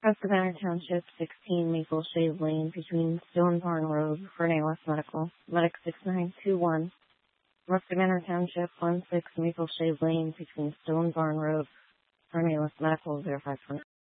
Prescott Manor Township, 16 Maple Shade Lane, between Stone Barn Road, Fernie West Medical, Medic 6921. Prescott Manor Township, 16 Maple Shade Lane, between Stone Barn Road, Fernie West Medical, 054.